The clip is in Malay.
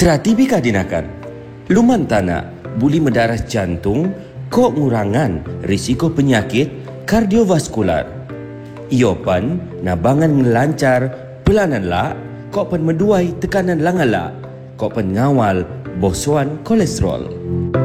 Teratibi dinakan. Luman tanah buli mendaras jantung kok ngurangan risiko penyakit kardiovaskular. Iopan nabangan ngelancar pelanan la kok pen meduai tekanan langala kok pen ngawal bosuan kolesterol.